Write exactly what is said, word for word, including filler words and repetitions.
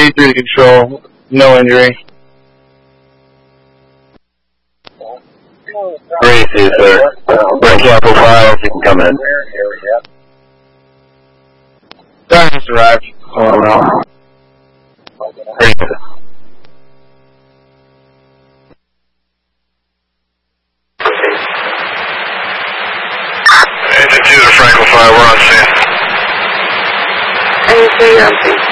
D three to control. No injury. Three, two, sir. Break Apple five, you can come in. Darkness arrived. Oh, no. Three, two. Engine two to Franklin five, we're on scene. Engine two, you're on scene.